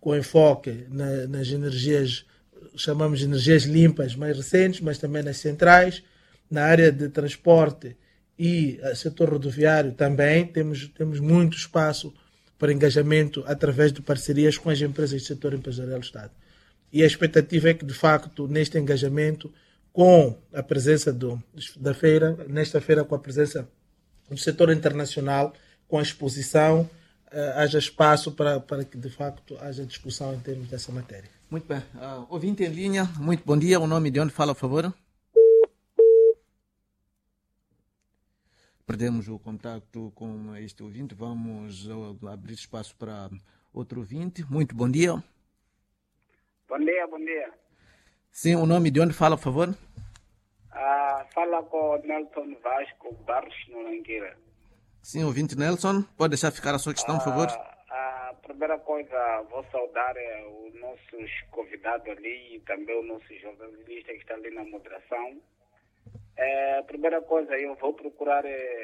com enfoque nas energias, chamamos de energias limpas mais recentes, mas também nas centrais, na área de transporte e setor rodoviário também, temos muito espaço para engajamento através de parcerias com as empresas do setor empresarial do Estado. E a expectativa é que, de facto, neste engajamento, com a presença da feira, nesta feira com a presença do setor internacional, com a exposição, haja espaço para que, de facto, haja discussão em termos dessa matéria. Muito bem. Ouvinte em linha, muito bom dia. O nome de onde fala, por favor? Perdemos o contacto com este ouvinte. Vamos abrir espaço para outro ouvinte. Muito bom dia. Bom dia, bom dia. Sim, o nome de onde fala, por favor? Fala com o Nelson Vasco, Barros, no Langueira. Sim, ouvinte Nelson, pode deixar ficar a sua questão, por favor? A primeira coisa, vou saudar os nossos convidados ali e também o nosso jornalista que está ali na moderação. A primeira coisa, eu vou procurar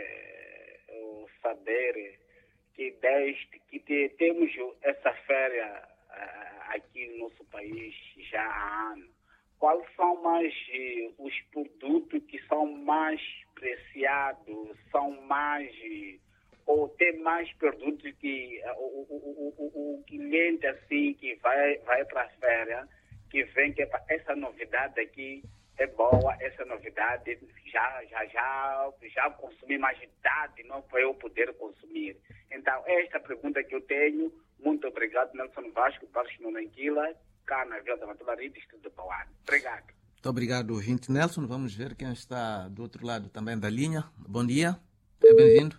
saber que desde que temos essa feira aqui no nosso país já há anos, quais são mais os produtos que são mais preciados, são mais, ou tem mais produtos que o cliente assim que vai para a feira, que vem que essa novidade aqui é boa, essa novidade já consumi mais idade, não para eu poder consumir. Então, esta pergunta que eu tenho, muito obrigado, Nelson Vasco, Barros Nonanquila, cá na Vila da Matularia, distrito de Pauá. Obrigado. Muito obrigado, ouvinte Nelson. Vamos ver quem está do outro lado também da linha. Bom dia, é bem-vindo.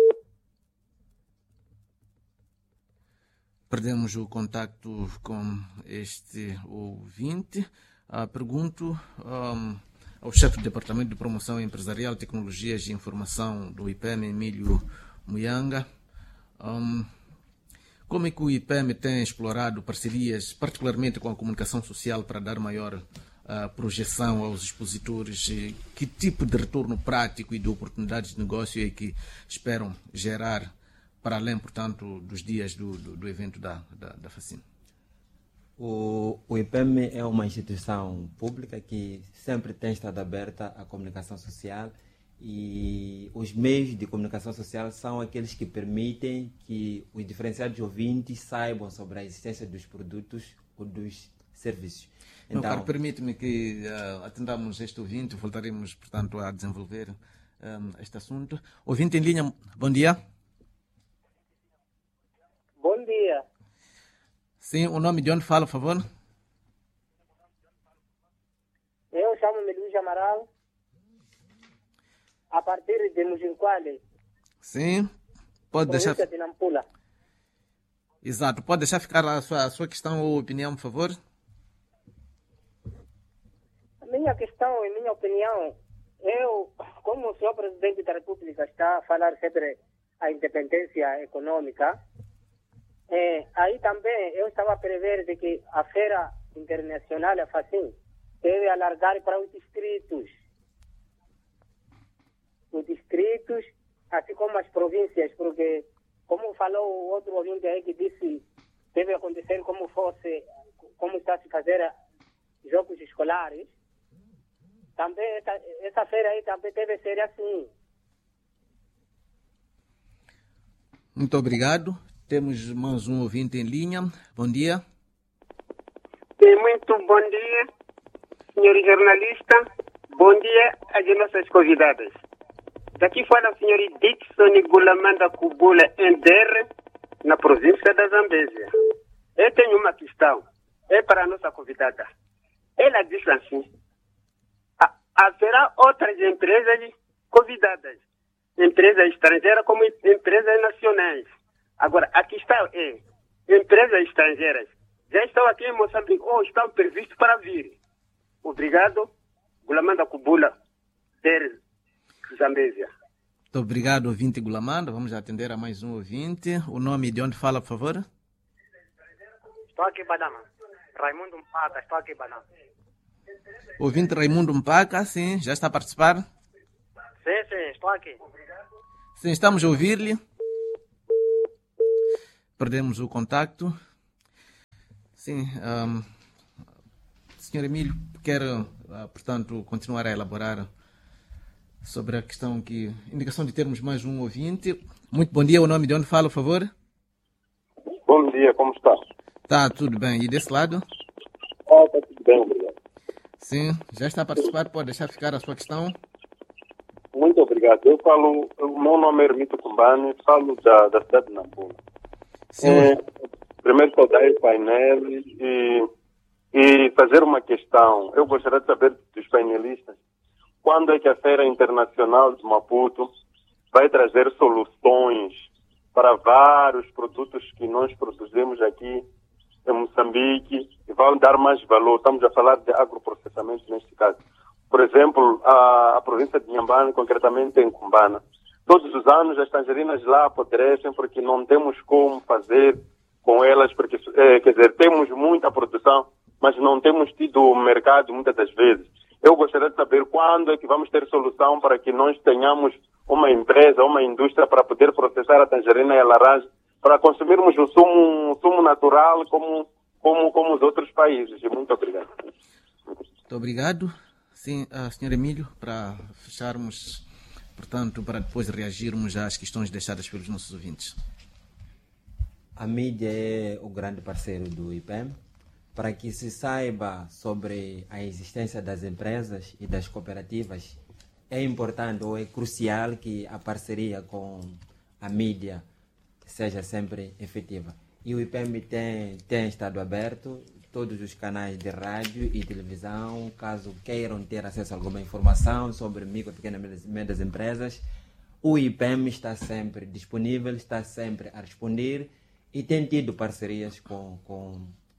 Perdemos o contacto com este ouvinte. Pergunto ao chefe do Departamento de Promoção Empresarial, Tecnologias e Informação do IPEM, Emílio Muyanga, como é que o IPEM tem explorado parcerias, particularmente com a comunicação social, para dar maior projeção aos expositores? Que tipo de retorno prático e de oportunidades de negócio é que esperam gerar para além, portanto, dos dias do evento da FACIN? O IPEM é uma instituição pública que sempre tem estado aberta à comunicação social, e os meios de comunicação social são aqueles que permitem que os diferenciados ouvintes saibam sobre a existência dos produtos ou dos serviços. Então, caro, permite-me que atendamos este ouvinte, voltaremos, portanto, a desenvolver este assunto. Ouvinte em linha, bom dia. Bom dia. Sim, o nome de onde fala, por favor? Eu chamo-me Luís Amaral, a partir de Mujinquale. Sim, pode deixar... de Nampula. Exato, pode deixar ficar a sua questão ou opinião, por favor? A minha questão e minha opinião, eu, como o senhor Presidente da República está a falar sempre a independência econômica, aí também eu estava a prever de que a Feira Internacional, a FACIN, deve alargar para os distritos. Os distritos, assim como as províncias, porque, como falou o outro ouvinte aí que disse, deve acontecer como está a se fazer jogos escolares, também essa feira aí também deve ser assim. Muito obrigado. Temos mais um ouvinte em linha. Bom dia. Sim, muito bom dia, senhor jornalista. Bom dia às nossas convidadas. Daqui fala o senhor Dixon Gulamanda Kubula Ender, na província da Zambésia. Eu tenho uma questão, é para a nossa convidada. Ela disse assim, haverá outras empresas convidadas, empresas estrangeiras como empresas nacionais. Agora, a questão é, empresas estrangeiras já estão aqui em Moçambique ou estão previstas para vir? Obrigado, Gulamanda Kubula, Ender, Zambésia. Muito obrigado, ouvinte Gulamanda. Vamos atender a mais um ouvinte. O nome de onde fala, por favor? Estou aqui, Badama. Raimundo Mpaca, estou aqui, Badama. Ouvinte Raimundo Mpaca, sim, já está a participar? Sim, estou aqui. Sim, estamos a ouvir-lhe. Perdemos o contacto. Sim, Sr. Emílio, quer, portanto, continuar a elaborar sobre a questão que... Indicação de termos mais um ouvinte. Muito bom dia, o nome de onde fala, por favor? Bom dia, como está? Tá, tudo bem. E desse lado? Está tudo bem, obrigado. Sim, já está a participar, pode deixar ficar a sua questão. Muito obrigado. O meu nome é Hermito Kumbani, falo da cidade de Nampula. Sim. Primeiro saudar o painel e fazer uma questão. Eu gostaria de saber dos painelistas, quando é que a Feira Internacional de Maputo vai trazer soluções para vários produtos que nós produzimos aqui em Moçambique e vão dar mais valor. Estamos a falar de agroprocessamento neste caso. Por exemplo, a província de Inhambane, concretamente em Cumbana. Todos os anos as tangerinas lá apodrecem porque não temos como fazer com elas, porque, quer dizer, temos muita produção, mas não temos tido mercado muitas das vezes. Eu gostaria de saber quando é que vamos ter solução para que nós tenhamos uma empresa, uma indústria para poder processar a tangerina e a laranja, para consumirmos o sumo natural como os outros países. Muito obrigado. Muito obrigado. Sim, Sr. Emílio, para fecharmos, portanto, para depois reagirmos às questões deixadas pelos nossos ouvintes. A mídia é o grande parceiro do IPEM. Para que se saiba sobre a existência das empresas e das cooperativas, é importante ou é crucial que a parceria com a mídia seja sempre efetiva. E o IPEM tem estado aberto, todos os canais de rádio e televisão, caso queiram ter acesso a alguma informação sobre micro, pequenas e médias empresas, o IPEM está sempre disponível, está sempre a responder e tem tido parcerias com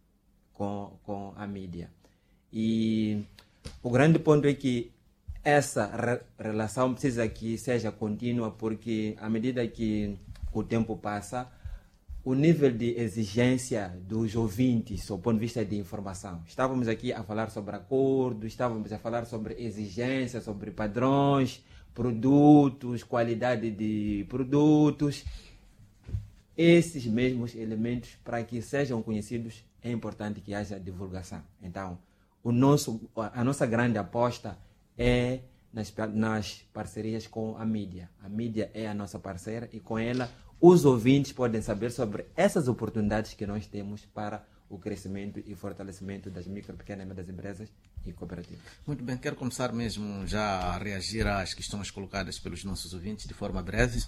a mídia. E o grande ponto é que essa relação precisa que seja contínua, porque à medida que o tempo passa, o nível de exigência dos ouvintes, do ponto de vista de informação. Estávamos aqui a falar sobre acordos, estávamos a falar sobre exigências, sobre padrões, produtos, qualidade de produtos. Esses mesmos elementos, para que sejam conhecidos, é importante que haja divulgação. Então, a nossa grande aposta é nas parcerias com a mídia. A mídia é a nossa parceira e com ela os ouvintes podem saber sobre essas oportunidades que nós temos para o crescimento e fortalecimento das micro, pequenas e médias empresas e cooperativas. Muito bem, quero começar mesmo já a reagir às questões colocadas pelos nossos ouvintes de forma breve.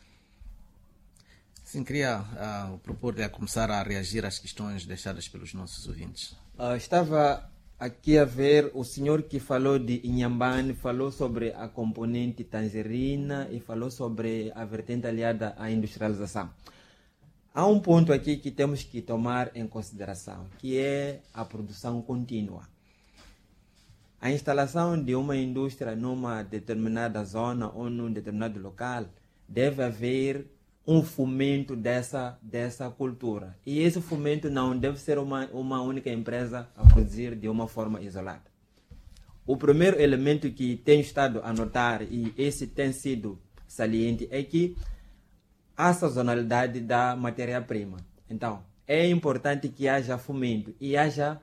Sim, queria propor-lhe a começar a reagir às questões deixadas pelos nossos ouvintes. Estava aqui a ver o senhor que falou de Inhambane, falou sobre a componente tangerina e falou sobre a vertente aliada à industrialização. Há um ponto aqui que temos que tomar em consideração, que é a produção contínua. A instalação de uma indústria numa determinada zona ou num determinado local deve haver um fomento dessa cultura. E esse fomento não deve ser uma única empresa a produzir de uma forma isolada. O primeiro elemento que tenho estado a notar, e esse tem sido saliente, é que a sazonalidade da matéria-prima. Então, é importante que haja fomento e haja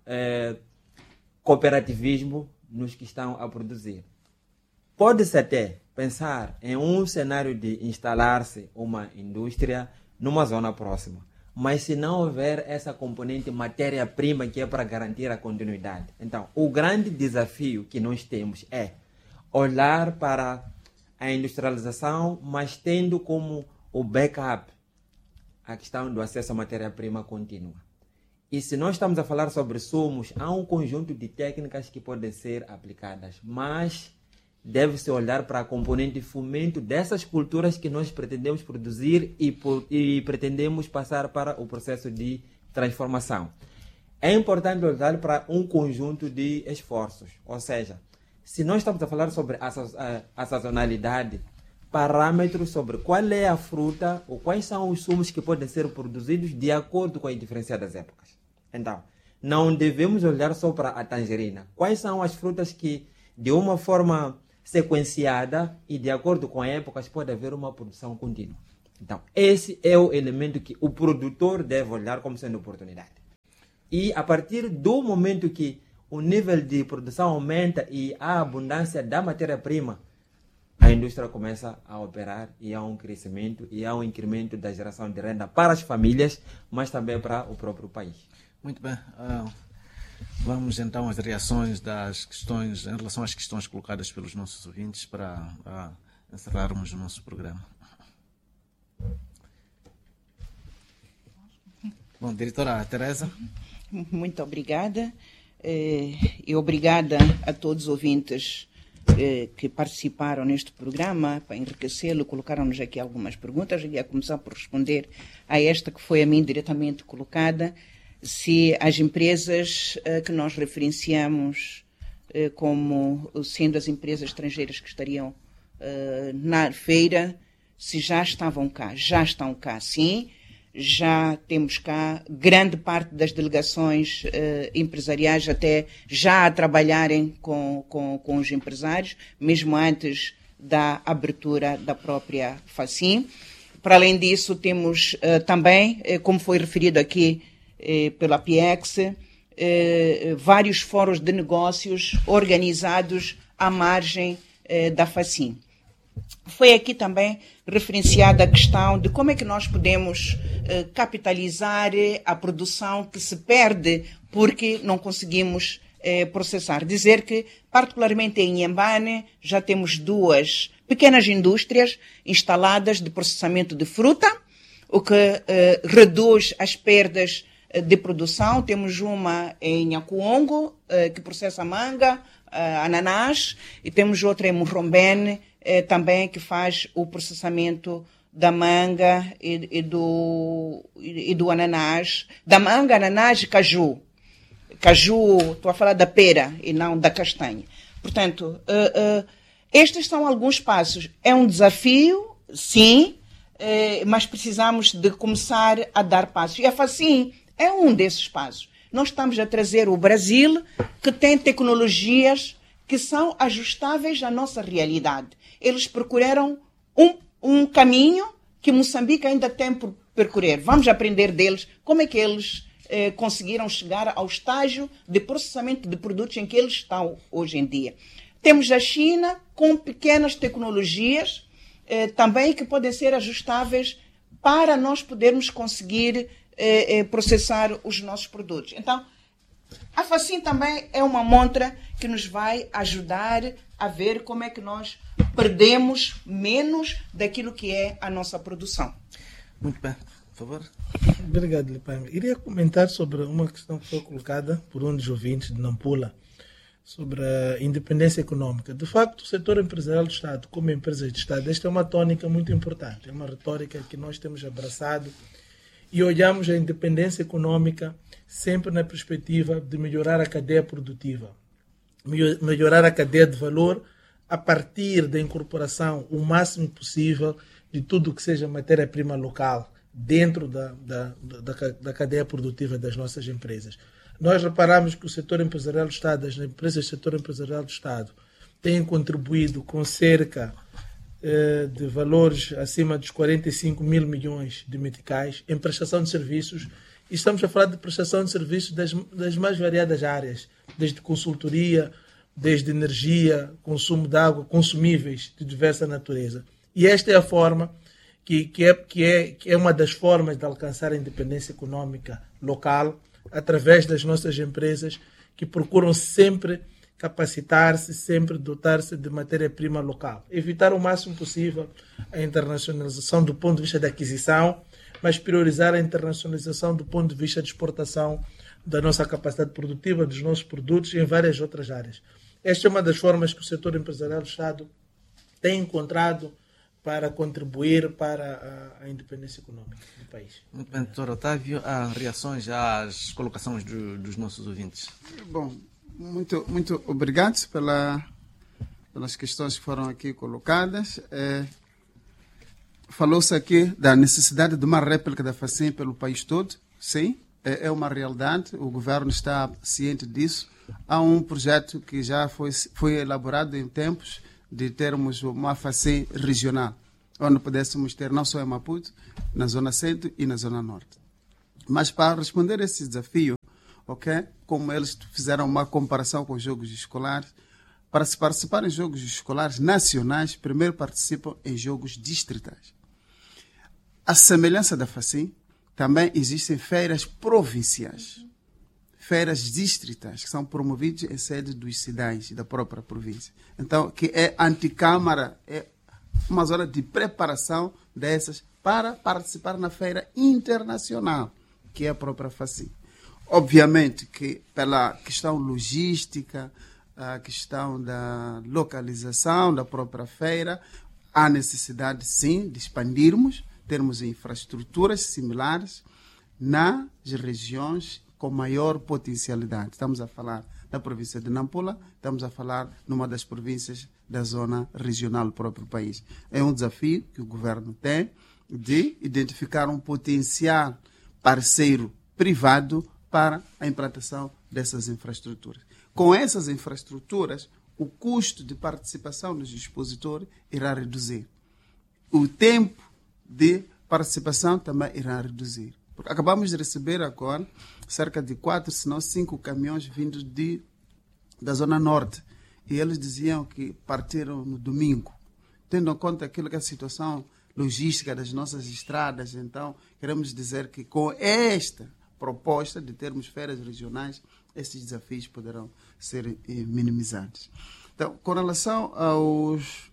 cooperativismo nos que estão a produzir. Pode-se até pensar em um cenário de instalar-se uma indústria numa zona próxima, mas se não houver essa componente matéria-prima que é para garantir a continuidade. Então, o grande desafio que nós temos é olhar para a industrialização, mas tendo como o backup a questão do acesso à matéria-prima contínua. E se nós estamos a falar sobre sumos, há um conjunto de técnicas que podem ser aplicadas, mas deve-se olhar para a componente de fomento dessas culturas que nós pretendemos produzir e pretendemos passar para o processo de transformação. É importante olhar para um conjunto de esforços, ou seja, se nós estamos a falar sobre a sazonalidade, parâmetros sobre qual é a fruta ou quais são os sumos que podem ser produzidos de acordo com a diferença das épocas. Então, não devemos olhar só para a tangerina. Quais são as frutas que, de uma forma sequenciada e de acordo com épocas, pode haver uma produção contínua. Então, esse é o elemento que o produtor deve olhar como sendo oportunidade. E a partir do momento que o nível de produção aumenta e há abundância da matéria-prima, a indústria começa a operar e há um crescimento e há um incremento da geração de renda para as famílias, mas também para o próprio país. Muito bem. Vamos então às reações das questões, em relação às questões colocadas pelos nossos ouvintes para encerrarmos o nosso programa. Bom, diretora Teresa. Muito obrigada. E obrigada a todos os ouvintes que participaram neste programa para enriquecê-lo. Colocaram-nos aqui algumas perguntas. Eu ia começar por responder a esta que foi a mim diretamente colocada. Se as empresas que nós referenciamos como sendo as empresas estrangeiras que estariam na feira, se já estavam cá. Já estão cá, sim. Já temos cá grande parte das delegações empresariais até já a trabalharem com os empresários, mesmo antes da abertura da própria FACIM. Para além disso, temos também, como foi referido aqui pela PIEX, vários fóruns de negócios organizados à margem da FACIM. Foi aqui também referenciada a questão de como é que nós podemos capitalizar a produção que se perde porque não conseguimos processar. Dizer que, particularmente em Inhambane, já temos 2 pequenas indústrias instaladas de processamento de fruta, o que reduz as perdas de produção. Temos uma em Nhacuongo, que processa manga, ananás, e temos outra em Murrombene, também que faz o processamento da manga e do ananás, da manga, ananás e caju. Caju, estou a falar da pera e não da castanha. Portanto, estes são alguns passos. É um desafio, sim, mas precisamos de começar a dar passos. E a FACIM é um desses passos. Nós estamos a trazer o Brasil, que tem tecnologias que são ajustáveis à nossa realidade. Eles procuraram um caminho que Moçambique ainda tem por percorrer. Vamos aprender deles como é que eles conseguiram chegar ao estágio de processamento de produtos em que eles estão hoje em dia. Temos a China com pequenas tecnologias também que podem ser ajustáveis para nós podermos conseguir processar os nossos produtos. Então, a FACIM também é uma montra que nos vai ajudar a ver como é que nós perdemos menos daquilo que é a nossa produção. Muito bem, por favor. Obrigado, Lipanga. Iria comentar sobre uma questão que foi colocada por um dos ouvintes de Nampula, sobre a independência econômica. De facto, o setor empresarial do Estado, como empresa de Estado, esta é uma tônica muito importante, é uma retórica que nós temos abraçado e olhamos a independência econômica sempre na perspectiva de melhorar a cadeia produtiva, melhorar a cadeia de valor a partir da incorporação o máximo possível de tudo que seja matéria-prima local dentro da cadeia produtiva das nossas empresas. Nós reparamos que o setor empresarial do Estado, as empresas do setor empresarial do Estado, têm contribuído com cerca de valores acima dos 45 mil milhões de meticais em prestação de serviços. E estamos a falar de prestação de serviços das mais variadas áreas, desde consultoria, desde energia, consumo de água, consumíveis de diversa natureza. E esta é a forma que é uma das formas de alcançar a independência econômica local, através das nossas empresas que procuram sempre capacitar-se, sempre dotar-se de matéria-prima local. Evitar o máximo possível a internacionalização do ponto de vista da aquisição, mas priorizar a internacionalização do ponto de vista de exportação da nossa capacidade produtiva, dos nossos produtos e em várias outras áreas. Esta é uma das formas que o setor empresarial do Estado tem encontrado para contribuir para a independência econômica do país. Muito bem, doutor Otávio. Há reações às colocações dos nossos ouvintes? Bom, muito obrigado pelas questões que foram aqui colocadas. Falou-se aqui da necessidade de uma réplica da FACIM pelo país todo. Sim, é uma realidade. O governo está ciente disso. Há um projeto que já foi elaborado em tempos de termos uma FACIM regional, onde pudéssemos ter não só em Maputo, na Zona Centro e na Zona Norte. Mas para responder a esse desafio, ok? Como eles fizeram uma comparação com os jogos escolares. Para se participar em jogos escolares nacionais, primeiro participam em jogos distritais. A semelhança da FACIM, também existem feiras provinciais, feiras distritais, que são promovidas em sede dos cidades da própria província. Então, que é anticâmara, é uma zona de preparação dessas para participar na feira internacional, que é a própria FACIM. Obviamente que pela questão logística, a questão da localização da própria feira, há necessidade, sim, de expandirmos, termos infraestruturas similares nas regiões com maior potencialidade. Estamos a falar da província de Nampula, estamos a falar numa das províncias da zona regional do próprio país. É um desafio que o governo tem de identificar um potencial parceiro privado para a implantação dessas infraestruturas. Com essas infraestruturas, o custo de participação dos expositores irá reduzir. O tempo de participação também irá reduzir. Porque acabamos de receber agora cerca de 4, se não 5 caminhões vindos da Zona Norte. E eles diziam que partiram no domingo. Tendo em conta aquilo que é a situação logística das nossas estradas, então queremos dizer que com esta proposta de termos feiras regionais, esses desafios poderão ser minimizados. Então, com relação aos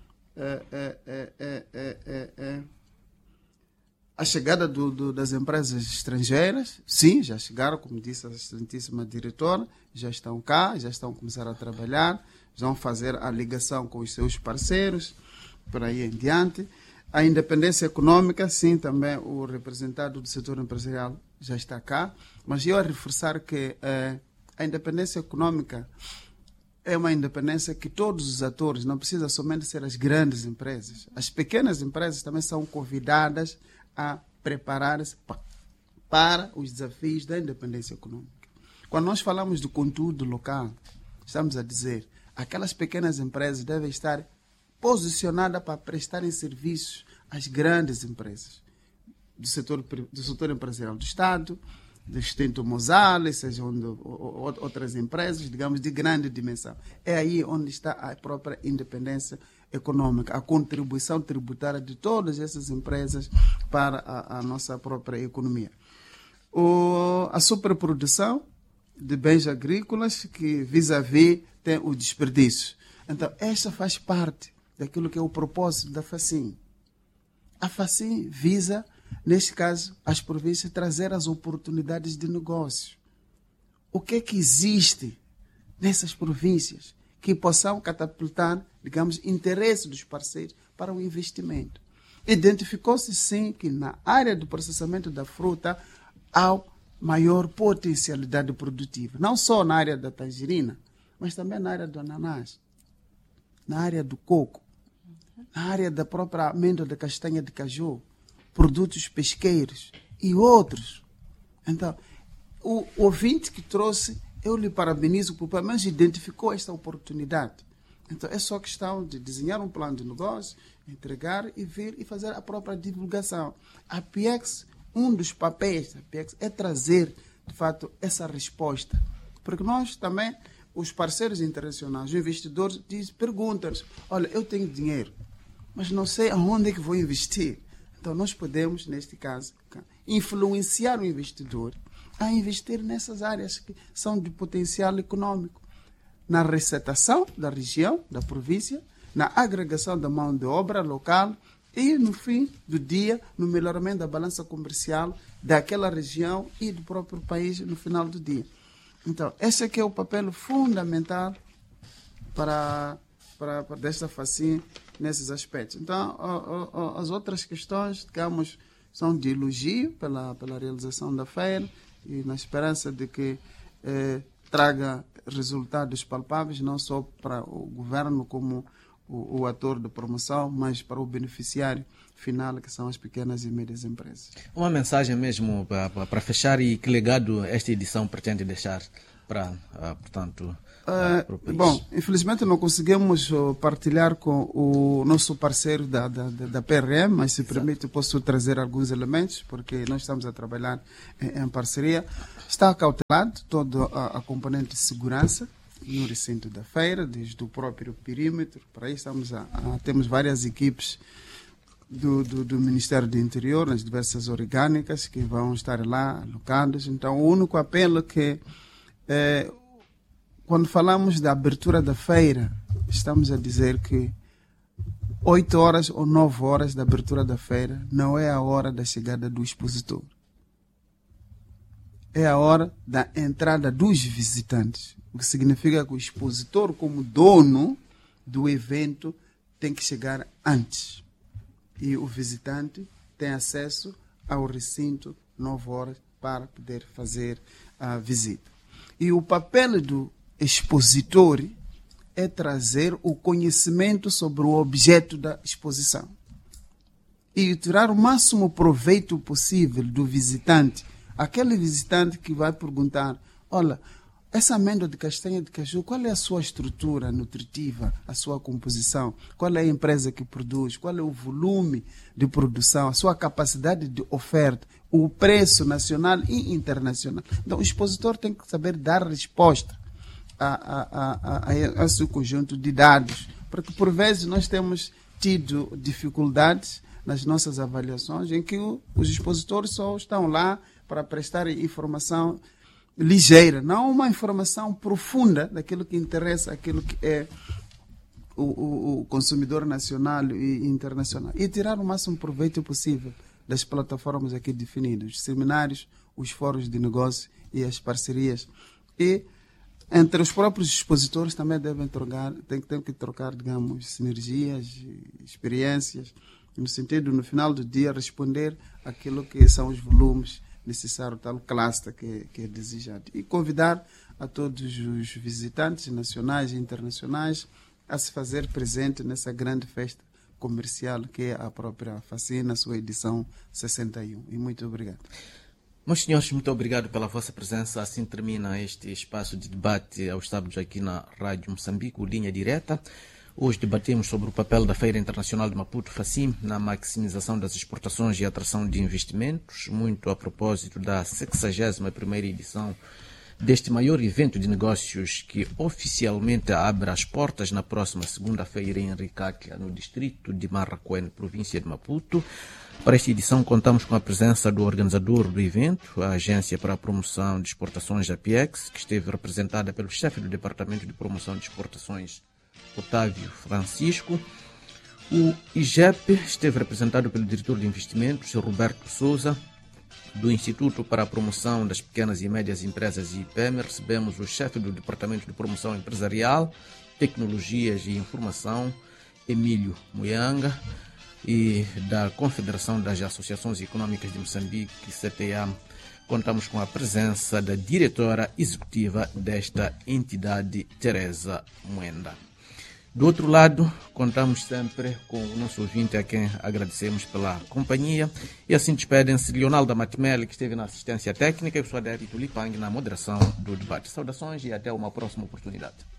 a chegada das empresas estrangeiras, sim, já chegaram, como disse a excelentíssima diretora, já estão cá, já estão a começar a trabalhar, já vão fazer a ligação com os seus parceiros, por aí em diante. A independência econômica, sim, também o representante do setor empresarial já está cá, mas eu a reforçar que a independência econômica é uma independência que todos os atores, não precisa somente ser as grandes empresas, as pequenas empresas também são convidadas a preparar-se para os desafios da independência econômica. Quando nós falamos do conteúdo local, estamos a dizer aquelas pequenas empresas devem estar posicionadas para prestarem serviços às grandes empresas do setor empresarial do Estado, do Instituto Mosales, sejam outras empresas, digamos, de grande dimensão. É aí onde está a própria independência econômica, a contribuição tributária de todas essas empresas para a nossa própria economia. A superprodução de bens agrícolas que vis-à-vis tem o desperdício. Então, esta faz parte daquilo que é o propósito da FACIM. A FACIM visa, neste caso, as províncias trazer as oportunidades de negócio. O que é que existe nessas províncias que possam catapultar, digamos, interesse dos parceiros para o investimento? Identificou-se, sim, que na área do processamento da fruta há maior potencialidade produtiva. Não só na área da tangerina, mas também na área do ananás, na área do coco, na área da própria amêndoa da castanha de caju, produtos pesqueiros e outros. Então, o ouvinte que trouxe, eu lhe parabenizo por pelo menos identificou esta oportunidade. Então, é só questão de desenhar um plano de negócio, entregar e vir e fazer a própria divulgação. A PIEX, um dos papéis da PIEX é trazer, de fato, essa resposta. Porque nós também, os parceiros internacionais, os investidores, perguntam-nos, olha, eu tenho dinheiro, mas não sei aonde é que vou investir. Então, nós podemos, neste caso, influenciar o investidor a investir nessas áreas que são de potencial econômico, na receptação da região, da província, na agregação da mão de obra local e, no fim do dia, no melhoramento da balança comercial daquela região e do próprio país no final do dia. Então, esse aqui é o papel fundamental para desta FACIM nesses aspectos. Então, as outras questões, digamos, são de elogio pela realização da feira e na esperança de que traga resultados palpáveis, não só para o governo como o ator de promoção, mas para o beneficiário final, que são as pequenas e médias empresas. Uma mensagem mesmo para fechar, e que legado esta edição pretende deixar para, portanto, para o país? Bom, infelizmente não conseguimos partilhar com o nosso parceiro da PRM, mas se permite posso trazer alguns elementos, porque nós estamos a trabalhar em parceria. Está acautelado toda a componente de segurança no recinto da feira, desde o próprio perímetro. Para aí temos várias equipes do Ministério do Interior, nas diversas orgânicas, que vão estar lá alocadas. Então, o único apelo que, quando falamos da abertura da feira, estamos a dizer que 8 horas ou 9 horas da abertura da feira não é a hora da chegada do expositor. É a hora da entrada dos visitantes. O que significa que o expositor, como dono do evento, tem que chegar antes. E o visitante tem acesso ao recinto 9 horas para poder fazer a visita. E o papel do expositor é trazer o conhecimento sobre o objeto da exposição e tirar o máximo proveito possível do visitante. Aquele visitante que vai perguntar: olha, essa amêndoa de castanha de caju, qual é a sua estrutura nutritiva, a sua composição? Qual é a empresa que produz? Qual é o volume de produção, a sua capacidade de oferta, o preço nacional e internacional? Então, o expositor tem que saber dar resposta a esse conjunto de dados, porque por vezes nós temos tido dificuldades nas nossas avaliações em que os expositores só estão lá para prestar informação ligeira, não uma informação profunda daquilo que interessa, aquilo que é o consumidor nacional e internacional, e tirar o máximo proveito possível das plataformas aqui definidas, os seminários, os fóruns de negócio e as parcerias. E entre os próprios expositores também tem que trocar, digamos, sinergias, experiências, no sentido, no final do dia, responder aquilo que são os volumes necessário, tal cluster que é desejado. E convidar a todos os visitantes nacionais e internacionais a se fazer presente nessa grande festa comercial que é a própria FACIN, na sua edição 61. E muito obrigado. Meus senhores, muito obrigado pela vossa presença. Assim termina este espaço de debate aos sábados aqui na Rádio Moçambique, Linha Direta. Hoje debatemos sobre o papel da Feira Internacional de Maputo, FACIM, na maximização das exportações e atração de investimentos, muito a propósito da 61ª edição deste maior evento de negócios que oficialmente abre as portas na próxima segunda-feira em Ricáquia, no distrito de Marraquém, província de Maputo. Para esta edição contamos com a presença do organizador do evento, a Agência para a Promoção de Exportações, APEX, que esteve representada pelo chefe do Departamento de Promoção de Exportações, Otávio Francisco. O IGEP esteve representado pelo diretor de investimentos, Roberto Souza. Do Instituto para a Promoção das Pequenas e Médias Empresas, IPEM, recebemos o chefe do Departamento de Promoção Empresarial, Tecnologias e Informação, Emílio Muyanga, e da Confederação das Associações Econômicas de Moçambique, CTA, contamos com a presença da diretora executiva desta entidade, Teresa Mwenda. Do outro lado, contamos sempre com o nosso ouvinte, a quem agradecemos pela companhia. E assim despedem-se Leonardo Matimel, que esteve na assistência técnica, e o Suaderi Tulipang na moderação do debate. Saudações e até uma próxima oportunidade.